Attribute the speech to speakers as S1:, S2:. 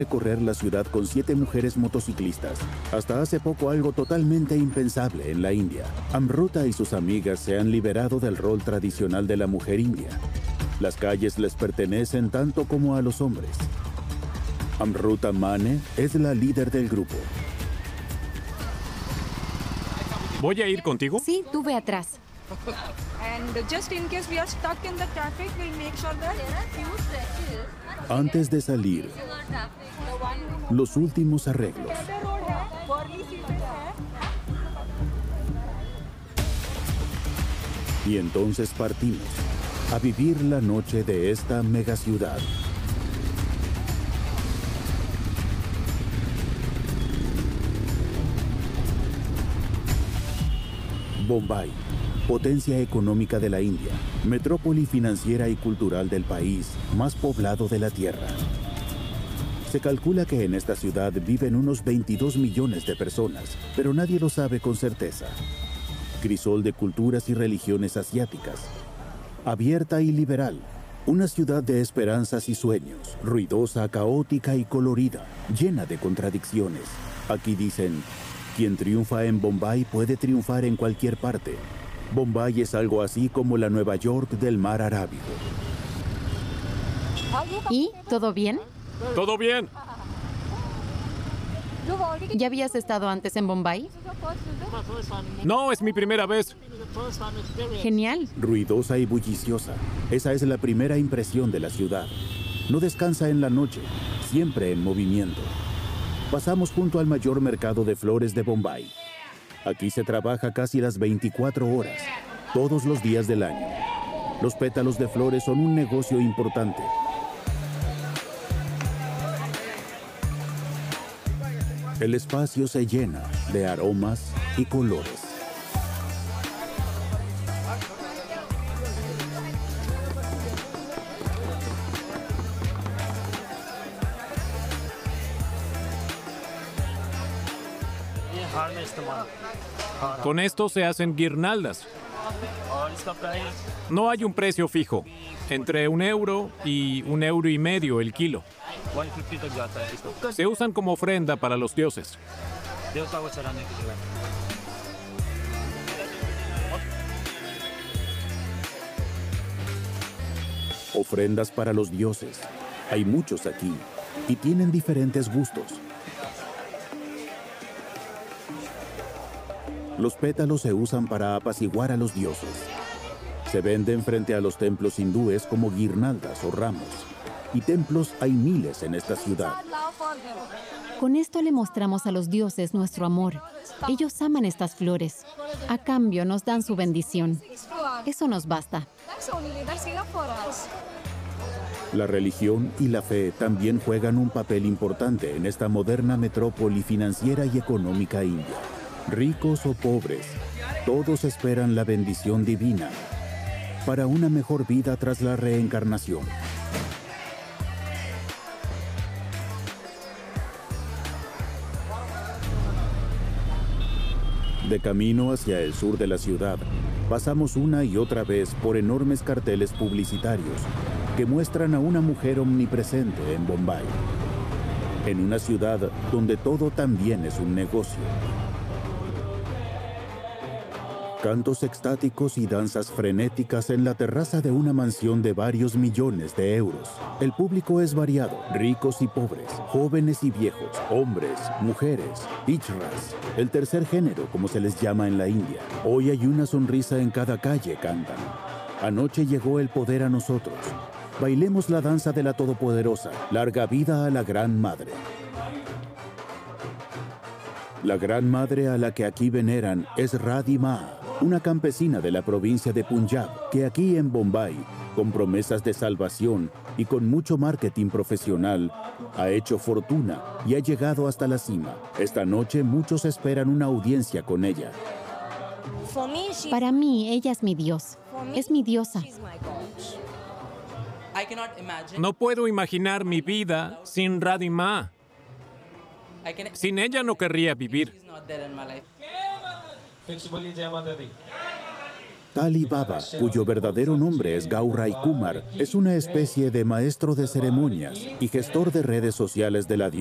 S1: recorrer la ciudad con 7 mujeres motociclistas. Hasta hace poco algo totalmente impensable en la India. Amruta y sus amigas se han liberado del rol tradicional de la mujer india. Las calles les pertenecen tanto como a los hombres. Amruta Mane es la líder del grupo.
S2: ¿Voy a ir contigo?
S3: Sí, tú ve atrás.
S1: Antes de salir, los últimos arreglos. Y entonces partimos a vivir la noche de esta megaciudad. Bombay, potencia económica de la India, metrópoli financiera y cultural del país más poblado de la Tierra. Se calcula que en esta ciudad viven unos 22 millones de personas, pero nadie lo sabe con certeza. Crisol de culturas y religiones asiáticas. Abierta y liberal. Una ciudad de esperanzas y sueños. Ruidosa, caótica y colorida. Llena de contradicciones. Aquí dicen, quien triunfa en Bombay puede triunfar en cualquier parte. Bombay es algo así como la Nueva York del mar Arábigo.
S3: ¿Y? ¿Todo bien?
S2: ¡Todo bien!
S3: ¿Ya habías estado antes en Bombay?
S2: No, es mi primera vez.
S3: Genial.
S1: Ruidosa y bulliciosa. Esa es la primera impresión de la ciudad. No descansa en la noche, siempre en movimiento. Pasamos junto al mayor mercado de flores de Bombay. Aquí se trabaja casi las 24 horas, todos los días del año. Los pétalos de flores son un negocio importante. El espacio se llena de aromas y colores.
S2: Con esto se hacen guirnaldas. No hay un precio fijo, entre €1 y €1,50 el kilo. Se usan como ofrenda para los dioses.
S1: Ofrendas para los dioses. Hay muchos aquí y tienen diferentes gustos. Los pétalos se usan para apaciguar a los dioses. Se venden frente a los templos hindúes como guirnaldas o ramos. Y templos hay miles en esta ciudad.
S3: Con esto le mostramos a los dioses nuestro amor. Ellos aman estas flores. A cambio nos dan su bendición. Eso nos basta.
S1: La religión y la fe también juegan un papel importante en esta moderna metrópoli financiera y económica india. Ricos o pobres, todos esperan la bendición divina para una mejor vida tras la reencarnación. De camino hacia el sur de la ciudad, pasamos una y otra vez por enormes carteles publicitarios que muestran a una mujer omnipresente en Bombay, en una ciudad donde todo también es un negocio. Cantos extáticos y danzas frenéticas en la terraza de una mansión de varios millones de euros. El público es variado, ricos y pobres, jóvenes y viejos, hombres, mujeres, pichras, el tercer género, como se les llama en la India. Hoy hay una sonrisa en cada calle, cantan. Anoche llegó el poder a nosotros. Bailemos la danza de la Todopoderosa. Larga vida a la Gran Madre. La Gran Madre a la que aquí veneran es Radhi Ma, una campesina de la provincia de Punjab, que aquí en Bombay, con promesas de salvación y con mucho marketing profesional, ha hecho fortuna y ha llegado hasta la cima. Esta noche muchos esperan una audiencia con ella.
S3: Para mí, ella es mi Dios. Es mi diosa.
S2: No puedo imaginar mi vida sin Radhi Ma. Sin ella no querría vivir.
S1: Tali Baba, cuyo verdadero nombre es Gaurai Kumar, es una especie de maestro de ceremonias y gestor de redes sociales de la